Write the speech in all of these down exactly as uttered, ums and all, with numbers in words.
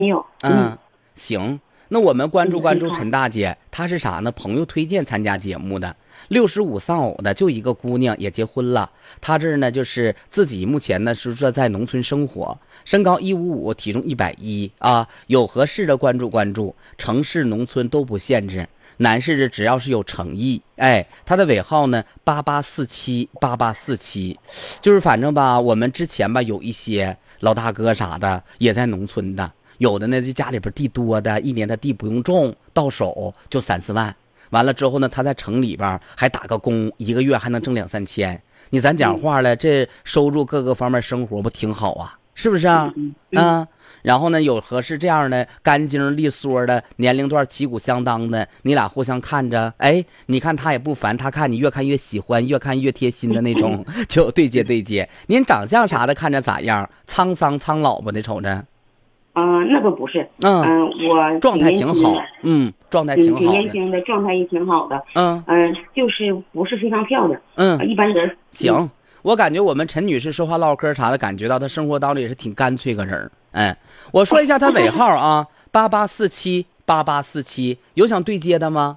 没有。 嗯，嗯行，那我们关注关注陈大姐，她是啥呢？朋友推荐参加节目的，六十五丧偶的，就一个姑娘也结婚了。她这儿呢，就是自己目前呢是说在农村生活，身高一五五，体重一百一啊，有合适的关注关注，城市农村都不限制。男士只要是有诚意，哎，他的尾号呢八八四七八八四七，就是反正吧，我们之前吧有一些老大哥啥的也在农村的，有的呢就家里边地多的，一年他地不用种，到手就三四万，完了之后呢，他在城里边还打个工，一个月还能挣两三千。你咱讲话了，这收入各个方面生活不挺好啊？是不是啊？啊。然后呢，有合适这样的干净利索的，年龄段旗鼓相当的，你俩互相看着，哎，你看他也不烦，他看你越看越喜欢，越看越贴心的那种，就对接对接。您长相啥的看着咋样？沧桑苍老吧的瞅着。 嗯、呃，那个不是。嗯、呃、我状态挺好。嗯，状态挺好的。 挺年轻的，状态也挺好的。 嗯嗯、呃，就是不是非常漂亮。 嗯， 一般人。 行。嗯，我感觉我们陈女士说话唠嗑啥的，感觉到她生活当中也是挺干脆个人。哎，我说一下她尾号啊，八八四七八八四七，有想对接的吗？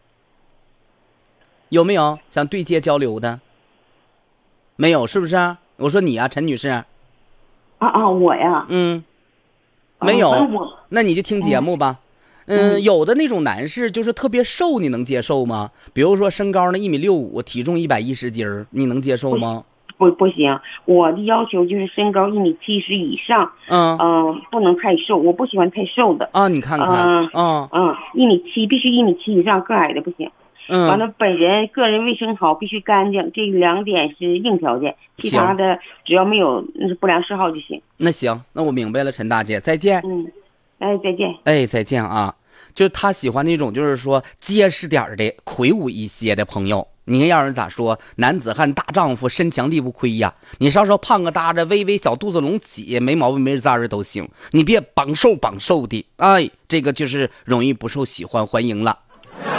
有没有想对接交流的？没有，是不是？我说你啊，陈女士。啊啊，我呀。 嗯，没有。 啊、 那你就听节目吧。嗯, 嗯，有的那种男士就是特别瘦，你能接受吗？比如说身高呢一米六五，体重一百一十斤，你能接受吗？ 不不行，我的要求就是身高一米七十以上， 嗯嗯、呃，不能太瘦，我不喜欢太瘦的啊。你看看， 嗯嗯嗯，一米七必须一米七以上，个矮的不行。 嗯， 完了，本人个人卫生好，必须干净，这两点是硬条件，其他的只要没有不良嗜好就行。 那行，那我明白了，陈大姐，再见。 嗯，哎，再见。 哎，再见啊！就他喜欢那种就是说结实点的、魁梧一些的朋友。你看让人咋说？男子汉大丈夫，身强力不亏呀！你稍稍胖个搭着，微微小肚子隆起，没毛病没渣儿都行。你别绑瘦绑瘦的，哎，这个就是容易不受喜欢欢迎了。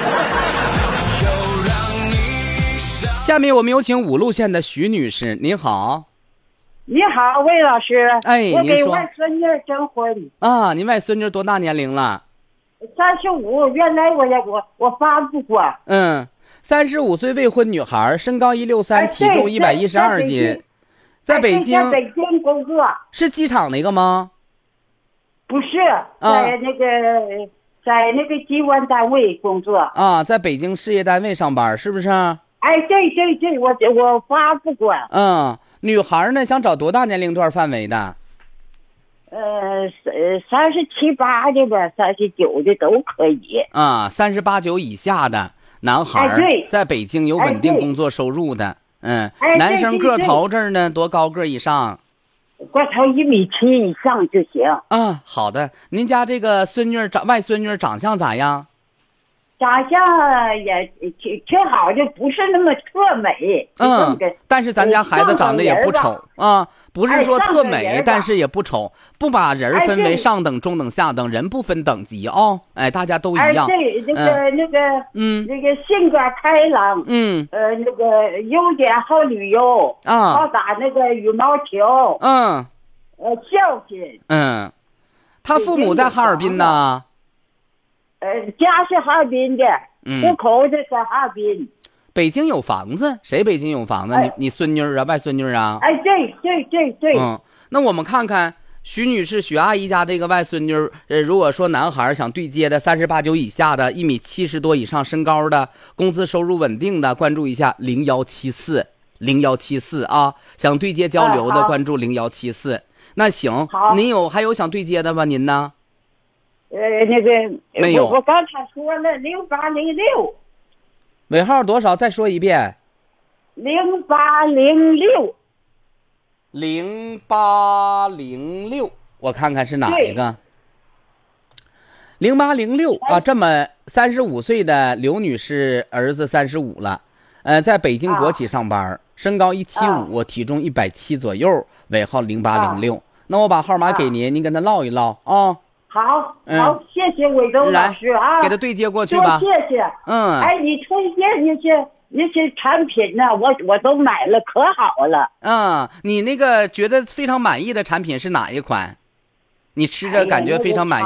下面我们有请五路县的徐女士，您好。 你好，魏老师。 哎， 我给外孙女征婚啊。您外孙女多大年龄了？ 三十五。原来我也我我发不过。 嗯，三十五岁未婚女孩，身高一六三，体重一百一十二斤，在北京。 在北京工作。 是机场那个吗？ 不是，在那个、啊、在那个机关单位工作。 啊，在北京事业单位上班，是不是？ 哎，对对对，我我发不过。 嗯。女孩呢，想找多大年龄段范围的？ 呃，三十七八的吧，三十九的都可以。 啊，三十八九以下的男孩， 哎、对， 在北京有稳定工作收入的。 哎、 嗯，男生个头这儿呢，多高个以上？ 个头一米七以上就行。 啊，好的。您家这个孙女长外孙女长相咋样？ 长相也挺挺好的，不是那么特美。 嗯，但是咱家孩子长得也不丑啊，不是说特美，但是也不丑，不把人分为上等、中等、下等，人不分等级哦。哎，大家都一样。 哎，对，那个那个， 嗯， 那个性格开朗， 嗯， 呃，那个优点好旅游啊， 好打那个羽毛球， 嗯， 呃，孝心。 嗯，他父母在哈尔滨呢。 呃，家是哈尔滨的，户口的在哈尔滨。 北京有房子？谁北京有房子？ 哎、 你你孙女啊，外孙女啊？ 哎，对对对对。 嗯，那我们看看徐女士、许阿姨家这个外孙女，呃，如果说男孩想对接的，三十八九以下的，一米七十多以上身高的，工资收入稳定的，关注一下零幺七四零幺七四啊。想对接交流的， 哎、 关注零幺七四。那行，您有还有想对接的吗？您呢？ 呃，那个没有， 我, 我刚才说了零八零六， 尾号多少？再说一遍。 零八零六， 零八零六，我看看是哪一个？零八零六啊，这么三十五岁的刘女士儿子三十五了，呃，在北京国企上班，啊、身高一七五，体重一百七左右，尾号零八零六。那我把号码给您，您跟他唠一唠啊。 好，好，谢谢伟东老师啊， 给他对接过去吧。 谢谢。 嗯， 哎，你推荐那些那些产品呢，我我都买了，可好了。 嗯，你那个觉得非常满意的产品是哪一款？ 你吃着感觉非常满意。